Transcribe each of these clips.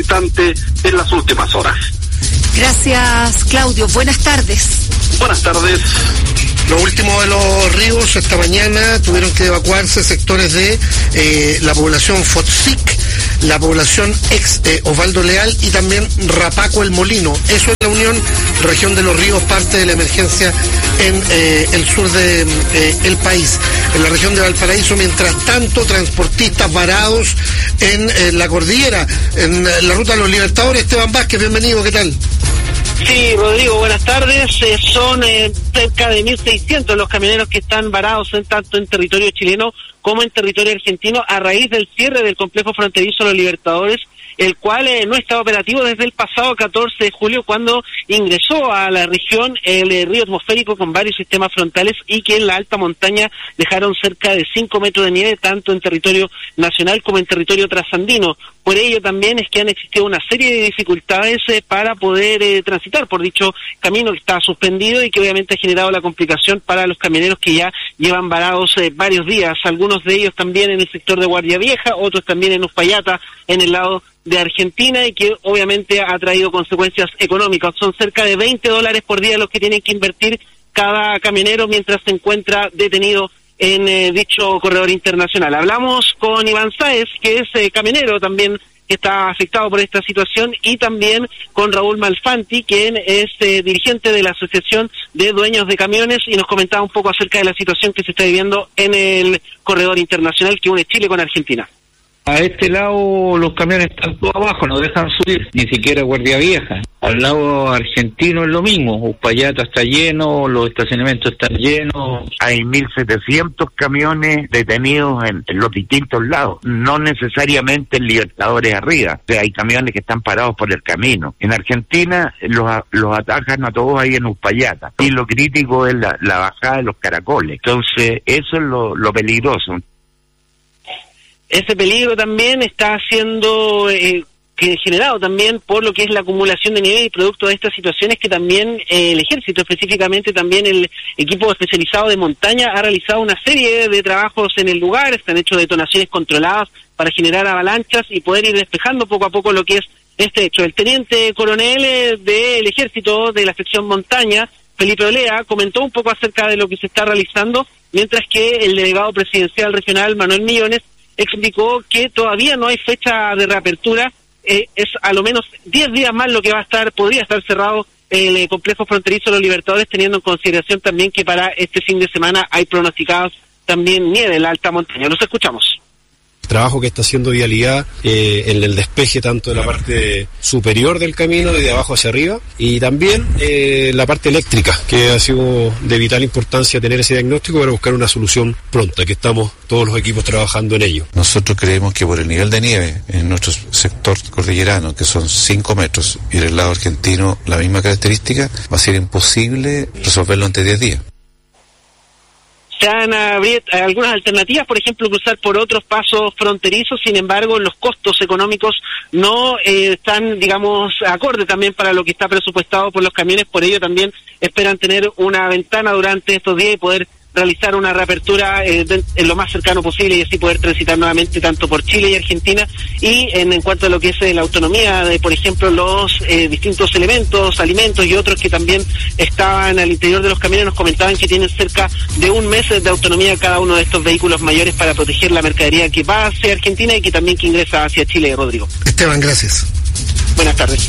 en las últimas horas. Gracias, Claudio. Buenas tardes. Buenas tardes. Lo último de los ríos, esta mañana tuvieron que evacuarse sectores de la población Fotzic, la población ex Osvaldo Leal y también Rapaco El Molino. Eso es la Unión Región de los Ríos, parte de la emergencia en el sur de el país. En la región de Valparaíso, mientras tanto, transportistas varados en la cordillera, en la ruta de los Libertadores. Esteban Vázquez, bienvenido, ¿qué tal? Sí, Rodrigo, buenas tardes. Son cerca de 1.600 los camioneros que están varados tanto en territorio chileno como en territorio argentino a raíz del cierre del complejo fronterizo Los Libertadores, el cual no estaba operativo desde el pasado 14 de julio, cuando ingresó a la región el río atmosférico con varios sistemas frontales y que en la alta montaña dejaron cerca de 5 metros de nieve, tanto en territorio nacional como en territorio trasandino. Por ello también es que han existido una serie de dificultades para poder transitar por dicho camino que está suspendido y que obviamente ha generado la complicación para los camioneros que ya llevan varados varios días, algunos de ellos también en el sector de Guardia Vieja, otros también en Uspallata, en el lado de Argentina, y que obviamente ha traído consecuencias económicas. Son cerca de $20 por día los que tienen que invertir cada camionero mientras se encuentra detenido en dicho corredor internacional. Hablamos con Iván Sáez, que es camionero también, que está afectado por esta situación, y también con Raúl Malfanti, quien es dirigente de la Asociación de Dueños de Camiones, y nos comentaba un poco acerca de la situación que se está viviendo en el corredor internacional que une Chile con Argentina. A este lado los camiones están todos abajo, no dejan subir, ni siquiera Guardia Vieja. Al lado argentino es lo mismo, Uspallata está lleno, los estacionamientos están llenos. Hay 1.700 camiones detenidos en los distintos lados, no necesariamente en Libertadores arriba. O sea, hay camiones que están parados por el camino. En Argentina los atajan a todos ahí en Uspallata. Y lo crítico es la bajada de los caracoles. Entonces, eso es lo peligroso. Ese peligro también está siendo generado también por lo que es la acumulación de nieve y producto de estas situaciones que también el ejército, específicamente también el equipo especializado de montaña, ha realizado una serie de trabajos en el lugar. Se han hecho detonaciones controladas para generar avalanchas y poder ir despejando poco a poco lo que es este hecho. El teniente coronel del ejército de la sección montaña, Felipe Olea, comentó un poco acerca de lo que se está realizando, mientras que el delegado presidencial regional, Manuel Millones, explicó que todavía no hay fecha de reapertura, es a lo menos 10 días más lo que podría estar cerrado el complejo fronterizo de Los Libertadores, teniendo en consideración también que para este fin de semana hay pronosticados también nieve en la alta montaña. Los escuchamos. Trabajo que está haciendo Vialidad en el despeje tanto de la parte superior del camino, de abajo hacia arriba, y también la parte eléctrica, que ha sido de vital importancia tener ese diagnóstico para buscar una solución pronta, que estamos todos los equipos trabajando en ello. Nosotros creemos que por el nivel de nieve en nuestro sector cordillerano, que son 5 metros, y en el lado argentino la misma característica, va a ser imposible resolverlo entre 10 días. Se han abierto algunas alternativas, por ejemplo, cruzar por otros pasos fronterizos. Sin embargo, los costos económicos no están, digamos, acorde también para lo que está presupuestado por los camiones. Por ello también esperan tener una ventana durante estos días y poder realizar una reapertura en lo más cercano posible y así poder transitar nuevamente tanto por Chile y Argentina. Y en cuanto a lo que es la autonomía de, por ejemplo, los distintos elementos, alimentos y otros que también estaban al interior de los camiones, nos comentaban que tienen cerca de un mes de autonomía cada uno de estos vehículos mayores para proteger la mercadería que va hacia Argentina y que también que ingresa hacia Chile. Rodrigo. Esteban, gracias. Buenas tardes.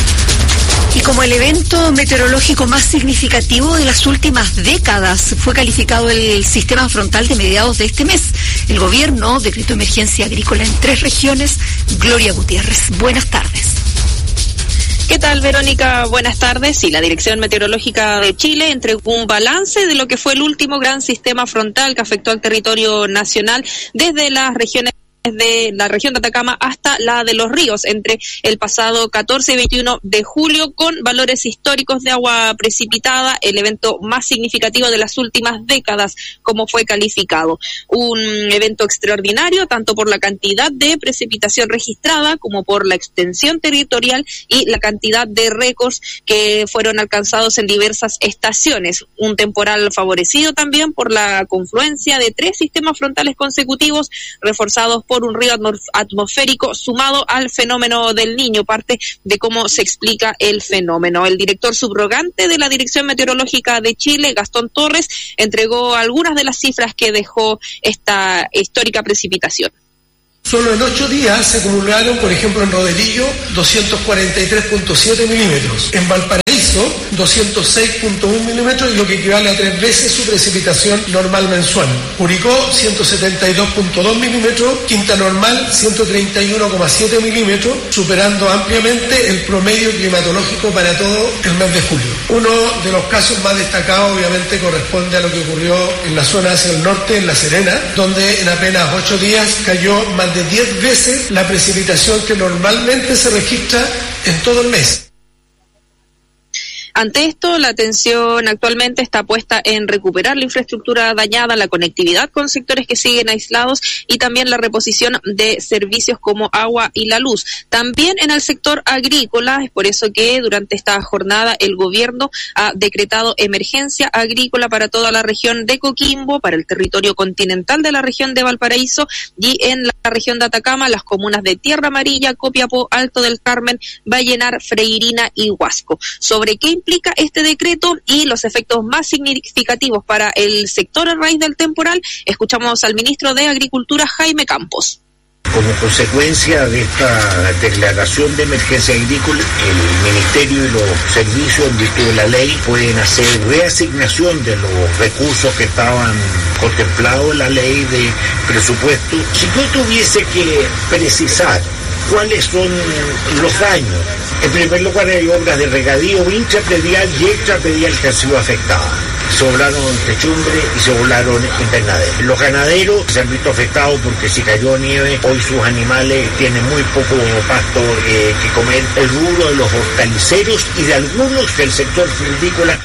Y como el evento meteorológico más significativo de las últimas décadas fue calificado el sistema frontal de mediados de este mes. El gobierno decretó emergencia agrícola en 3 regiones. Gloria Gutiérrez, buenas tardes. ¿Qué tal, Verónica? Buenas tardes. Sí, la Dirección Meteorológica de Chile entregó un balance de lo que fue el último gran sistema frontal que afectó al territorio nacional desde las regiones de la región de Atacama hasta la de Los Ríos entre el pasado 14 y 21 de julio, con valores históricos de agua precipitada, el evento más significativo de las últimas décadas, como fue calificado. Un evento extraordinario, tanto por la cantidad de precipitación registrada como por la extensión territorial y la cantidad de récords que fueron alcanzados en diversas estaciones. Un temporal favorecido también por la confluencia de 3 sistemas frontales consecutivos, reforzados por por un río atmosférico sumado al fenómeno del Niño, parte de cómo se explica el fenómeno. El director subrogante de la Dirección Meteorológica de Chile, Gastón Torres, entregó algunas de las cifras que dejó esta histórica precipitación. Solo en 8 días se acumularon, por ejemplo, en Rodelillo, 243.7 milímetros. En Valparaíso, 206.1 milímetros, y lo que equivale a 3 veces su precipitación normal mensual. Curicó, 172.2 milímetros. Quinta Normal, 131,7 milímetros, superando ampliamente el promedio climatológico para todo el mes de julio. Uno de los casos más destacados, obviamente, corresponde a lo que ocurrió en la zona hacia el norte, en La Serena, donde en apenas 8 días cayó más de 10 veces la precipitación que normalmente se registra en todo el mes. Ante esto, la atención actualmente está puesta en recuperar la infraestructura dañada, la conectividad con sectores que siguen aislados y también la reposición de servicios como agua y la luz. También en el sector agrícola, es por eso que durante esta jornada el gobierno ha decretado emergencia agrícola para toda la región de Coquimbo, para el territorio continental de la región de Valparaíso y en la región de Atacama, las comunas de Tierra Amarilla, Copiapó, Alto del Carmen, Vallenar, Freirina y Huasco. ¿Sobre qué implica este decreto y los efectos más significativos para el sector a raíz del temporal? Escuchamos al ministro de Agricultura, Jaime Campos. Como consecuencia de esta declaración de emergencia agrícola, el Ministerio y los servicios, en virtud de la ley, pueden hacer reasignación de los recursos que estaban contemplados en la ley de presupuesto. Si yo tuviese que precisar cuáles son los daños, en primer lugar hay obras de regadío intrapredial y extrapredial que han sido afectadas. Se volaron techumbre y se volaron invernaderos. Los ganaderos se han visto afectados porque si cayó nieve, hoy sus animales tienen muy poco pasto que comer. El rubro de los hortaliceros y de algunos del sector frutícola.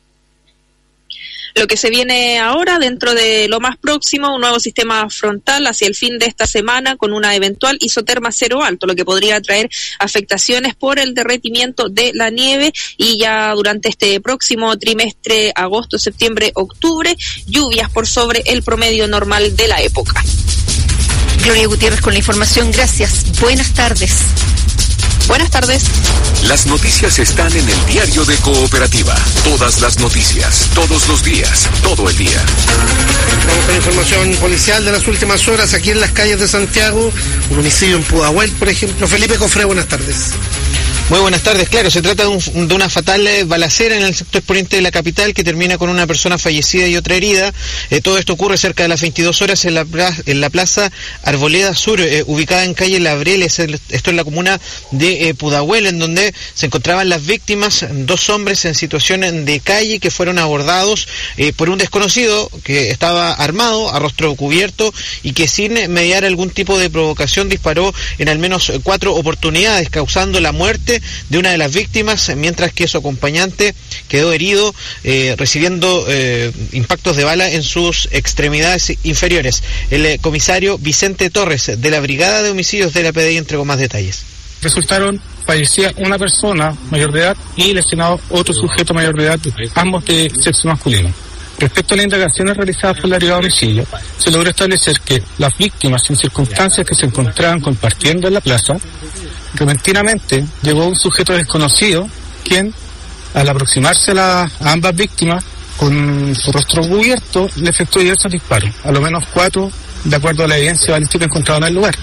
Lo que se viene ahora, dentro de lo más próximo, un nuevo sistema frontal hacia el fin de esta semana con una eventual isoterma cero alto, lo que podría traer afectaciones por el derretimiento de la nieve y ya durante este próximo trimestre, agosto, septiembre, octubre, lluvias por sobre el promedio normal de la época. Gloria Gutiérrez con la información. Gracias. Buenas tardes. Buenas tardes. Las noticias están en el diario de Cooperativa. Todas las noticias, todos los días, todo el día. Vamos con información policial de las últimas horas aquí en las calles de Santiago. Un homicidio en Pudahuel, por ejemplo. Felipe Cofré, buenas tardes. Muy buenas tardes. Claro, se trata de una fatal balacera en el sector poniente de la capital que termina con una persona fallecida y otra herida. Todo esto ocurre cerca de las 22 horas en la plaza Arboleda Sur, ubicada en calle Labreles, esto en la comuna de Pudahuel, en donde se encontraban las víctimas, 2 hombres en situación de calle que fueron abordados por un desconocido que estaba armado, a rostro cubierto, y que sin mediar algún tipo de provocación disparó en al menos 4 oportunidades, causando la muerte de una de las víctimas, mientras que su acompañante quedó herido, recibiendo impactos de bala en sus extremidades inferiores. El comisario Vicente Torres, de la Brigada de Homicidios de la PDI, entregó más detalles. Resultaron fallecida una persona mayor de edad y lesionado otro sujeto mayor de edad, ambos de sexo masculino. Respecto a las indagaciones realizadas por la Brigada de Homicidios, se logró establecer que las víctimas, en circunstancias que se encontraban compartiendo en la plaza, repentinamente llegó un sujeto desconocido, quien, al aproximarse a ambas víctimas, con su rostro cubierto, le efectuó diversos disparos, a lo menos 4, de acuerdo a la evidencia balística encontrada en el lugar.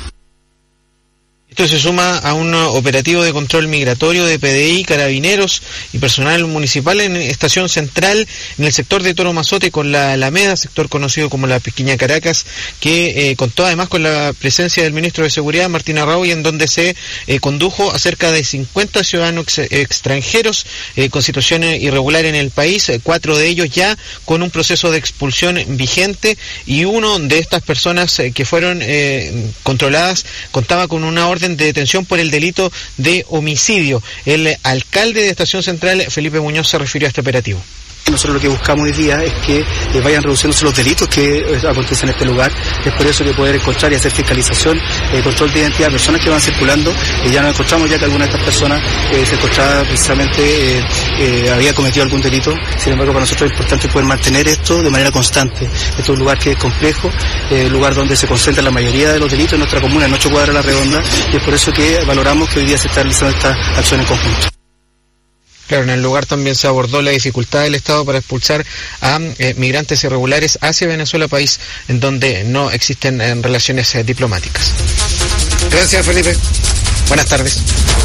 Esto se suma a un operativo de control migratorio de PDI, carabineros y personal municipal en Estación Central, en el sector de Toro Mazote con la Alameda, sector conocido como la Pequeña Caracas, que contó además con la presencia del ministro de Seguridad, Martín Arrau, en donde se condujo a cerca de 50 ciudadanos extranjeros con situación irregular en el país, 4 de ellos ya con un proceso de expulsión vigente, y uno de estas personas que fueron controladas contaba con una orden de detención por el delito de homicidio. El alcalde de Estación Central, Felipe Muñoz, se refirió a este operativo. Nosotros lo que buscamos hoy día es que vayan reduciéndose los delitos que acontecen en este lugar. Es por eso que poder encontrar y hacer fiscalización, control de identidad de personas que van circulando. Ya nos encontramos ya que alguna de estas personas se encontraba precisamente, había cometido algún delito. Sin embargo, para nosotros es importante poder mantener esto de manera constante. Esto es un lugar que es complejo, lugar donde se concentra la mayoría de los delitos en nuestra comuna, en 8 cuadras de La Redonda, y es por eso que valoramos que hoy día se está realizando esta acción en conjunto. Claro, en el lugar también se abordó la dificultad del Estado para expulsar a migrantes irregulares hacia Venezuela, país en donde no existen relaciones diplomáticas. Gracias, Felipe. Buenas tardes.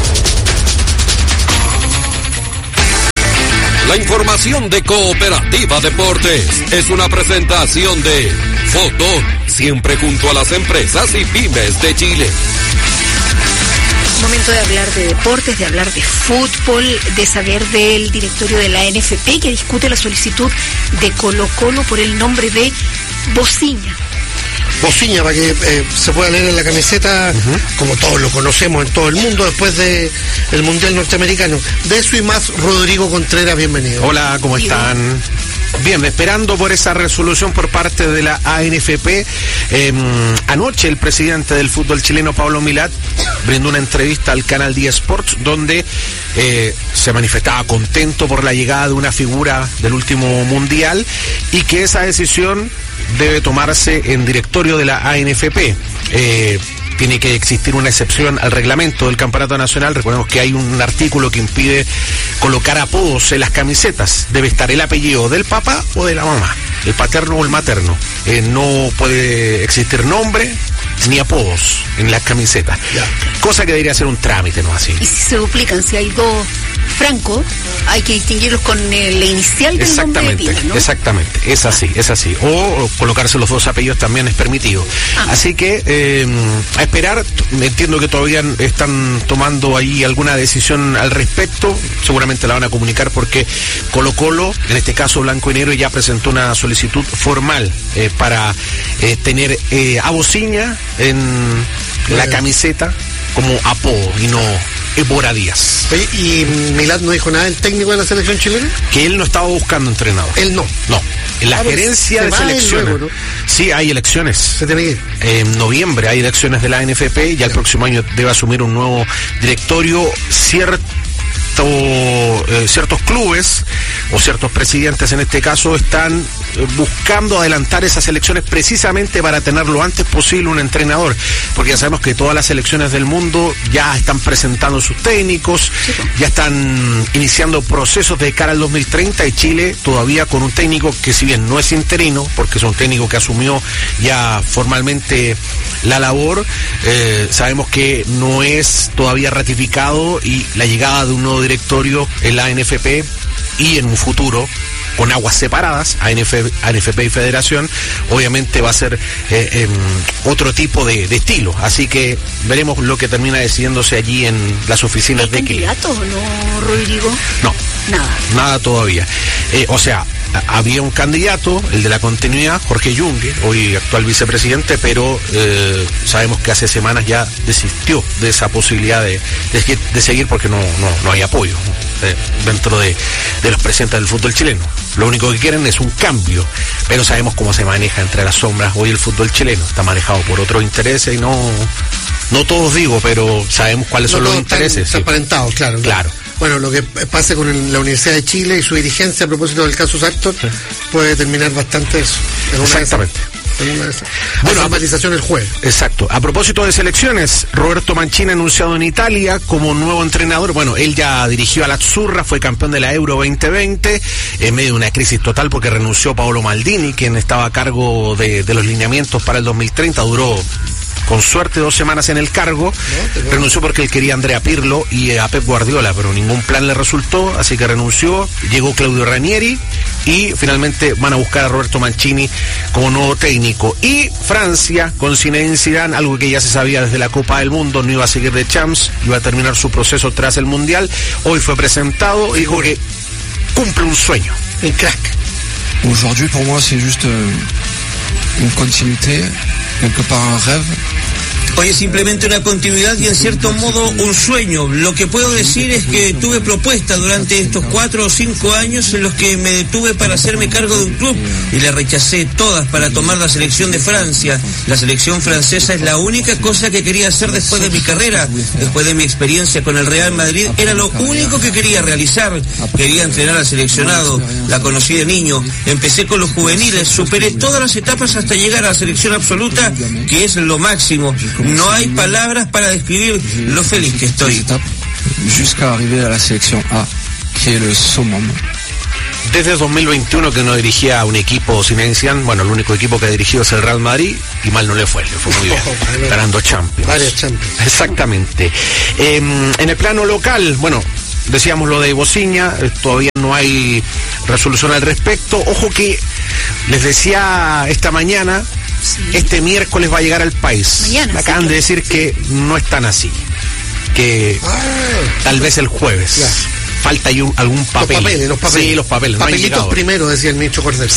La información de Cooperativa Deportes es una presentación de Foto, siempre junto a las empresas y pymes de Chile. Momento de hablar de deportes, de hablar de fútbol, de saber del directorio de la NFP que discute la solicitud de Colo-Colo por el nombre de Bociña. Bociña, para que se pueda leer en la camiseta, como todos lo conocemos en todo el mundo, después del Mundial Norteamericano. De eso y más, Rodrigo Contreras, bienvenido. Hola, ¿cómo están? Bien, esperando por esa resolución por parte de la ANFP. Anoche el presidente del fútbol chileno, Pablo Milat, brindó una entrevista al canal 10 Sports donde se manifestaba contento por la llegada de una figura del último mundial y que esa decisión debe tomarse en directorio de la ANFP. Tiene que existir una excepción al reglamento del Campeonato Nacional. Recordemos que hay un artículo que impide colocar apodos en las camisetas. Debe estar el apellido del papá o de la mamá, el paterno o el materno. No puede existir nombre ni apodos en las camisetas. Cosa que debería ser un trámite, ¿no? Así. Y si se duplican, si hay dos Franco, hay que distinguirlos con la inicial del nombre de pila, ¿no? Exactamente, es así. O colocarse los dos apellidos también es permitido. Así que a esperar, entiendo que todavía están tomando ahí alguna decisión al respecto, seguramente la van a comunicar porque Colo-Colo, en este caso Blanco y Negro, ya presentó una solicitud formal para tener a Bociña en la camiseta como apodo y no Ebora Díaz. Oye, ¿y Milat no dijo nada del técnico de la selección chilena? Que él no estaba buscando entrenador. Él no. No. En la gerencia de selecciones. Luego, ¿no? Sí, hay elecciones. Se tiene que ir. En noviembre hay elecciones de la ANFP y ya el próximo año debe asumir un nuevo directorio. Ciertos clubes o ciertos presidentes en este caso están buscando adelantar esas elecciones precisamente para tener lo antes posible un entrenador, porque ya sabemos que todas las selecciones del mundo ya están presentando sus técnicos, ya están iniciando procesos de cara al 2030 y Chile todavía con un técnico que si bien no es interino, porque es un técnico que asumió ya formalmente la labor, sabemos que no es todavía ratificado y la llegada de un nuevo directorio en la ANFP y en un futuro con aguas separadas, ANFP y Federación, obviamente va a ser otro tipo de estilo. Así que veremos lo que termina decidiéndose allí en las oficinas de Chile. ¿Hay candidatos o no, Rodrigo? No. Nada todavía. O sea, había un candidato, el de la continuidad, Jorge Yungue, hoy actual vicepresidente, pero sabemos que hace semanas ya desistió de esa posibilidad de seguir porque no hay apoyo dentro de los presidentes del fútbol chileno. Lo único que quieren es un cambio, pero sabemos cómo se maneja entre las sombras hoy el fútbol chileno. Está manejado por otros intereses y no todos digo, pero sabemos cuáles son los intereses. Transparentados, sí. Claro. Bueno, lo que pase con la Universidad de Chile y su dirigencia a propósito del caso Sartor puede determinar bastante eso. Exactamente. Bueno, formalización el jueves. Exacto. A propósito de selecciones, Roberto Mancini anunciado en Italia como nuevo entrenador. Bueno, él ya dirigió a la Azzurra, fue campeón de la Euro 2020, en medio de una crisis total porque renunció Paolo Maldini, quien estaba a cargo de los lineamientos para el 2030, duró con suerte 2 semanas en el cargo, renunció porque él quería a Andrea Pirlo y a Pep Guardiola, pero ningún plan le resultó, así que renunció, llegó Claudio Ranieri y finalmente van a buscar a Roberto Mancini como nuevo técnico. Y Francia, con Zinedine Zidane, algo que ya se sabía desde la Copa del Mundo, no iba a seguir de Champs, iba a terminar su proceso tras el Mundial, hoy fue presentado y dijo que cumple un sueño. El crack. Aujourd'hui pour moi c'est juste une continuité, quelque part un rêve. Oye, simplemente una continuidad y en cierto modo un sueño. Lo que puedo decir es que tuve propuestas durante estos 4 o 5 años en los que me detuve para hacerme cargo de un club y le rechacé todas para tomar la selección de Francia. La selección francesa es la única cosa que quería hacer después de mi carrera, después de mi experiencia con el Real Madrid. Era lo único que quería realizar. Quería entrenar al seleccionado. La conocí de niño. Empecé con los juveniles. Superé todas las etapas hasta llegar a la selección absoluta, que es lo máximo. No hay palabras para describir lo feliz que estoy. Jusqu'à arriver à la selección A, que es el summum. Desde 2021 que no dirigía a un equipo Zinedine, bueno, el único equipo que ha dirigido es el Real Madrid, y mal no le fue muy bien, ganando Champions. Varias Champions. Exactamente. En el plano local, bueno, decíamos lo de Bociña, todavía no hay resolución al respecto. Ojo que les decía esta mañana, este miércoles va a llegar al país. Mañana, me acaban de decir que no están así, que tal vez el jueves. Falta ahí algún papel. Los papeles. Sí, los papeles. Papelitos no primero, decía el ministro Cordero.